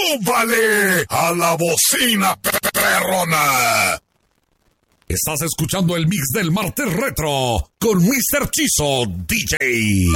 ¡súbale a la bocina, perrona! Estás escuchando el mix del martes retro con Mr. Chizo DJ.